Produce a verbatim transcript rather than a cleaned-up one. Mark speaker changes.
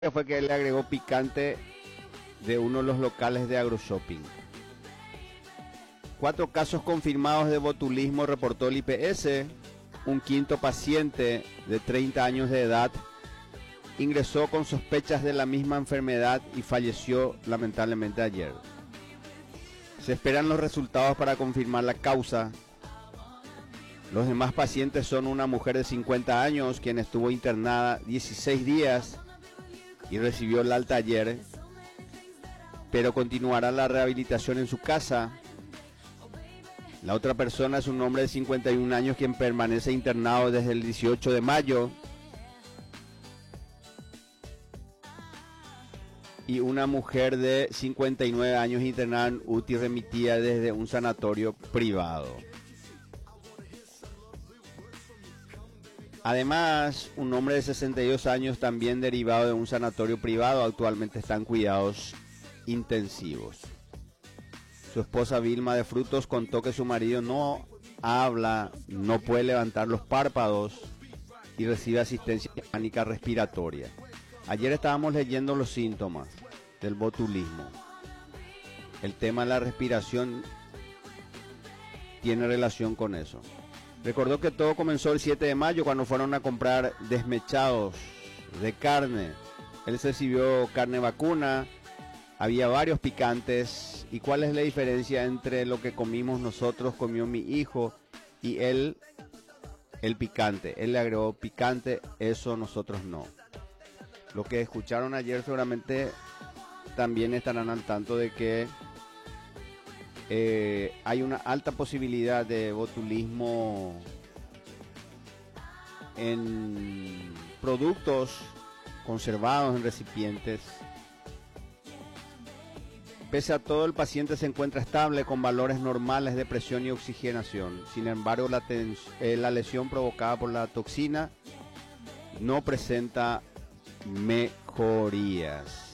Speaker 1: fue que él le agregó picante de uno de los locales de AgroShopping. Cuatro casos confirmados de botulismo reportó el I P S. Un quinto paciente de treinta años de edad ingresó con sospechas de la misma enfermedad y falleció lamentablemente ayer. Se esperan los resultados para confirmar la causa. Los demás pacientes son una mujer de cincuenta años, quien estuvo internada dieciséis días y recibió el alta ayer, pero continuará la rehabilitación en su casa. La otra persona es un hombre de cincuenta y un años, quien permanece internado desde el dieciocho de mayo. Y una mujer de cincuenta y nueve años internada en U T I, remitida desde un sanatorio privado. Además, un hombre de sesenta y dos años, también derivado de un sanatorio privado, actualmente está en cuidados intensivos. Su esposa Vilma de Frutos contó que su marido no habla, no puede levantar los párpados y recibe asistencia mecánica respiratoria. Ayer estábamos leyendo los síntomas del botulismo. El tema de la respiración tiene relación con eso. Recordó que todo comenzó el siete de mayo cuando fueron a comprar desmechados de carne. Él se recibió carne vacuna, había varios picantes. ¿Y cuál es la diferencia entre lo que comimos nosotros, comió mi hijo, y él, el picante? Él le agregó picante, eso nosotros no. Lo que escucharon ayer seguramente también estarán al tanto de que eh, hay una alta posibilidad de botulismo en productos conservados en recipientes. Pese a todo, el paciente se encuentra estable con valores normales de presión y oxigenación. Sin embargo, la, eh, la lesión provocada por la toxina no presenta mejorías.